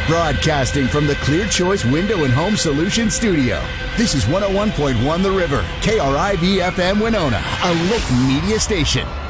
Broadcasting from the Clear Choice Window and Home Solution Studio. This is 101.1 The River, KRIV-FM Winona, a Lake Media station.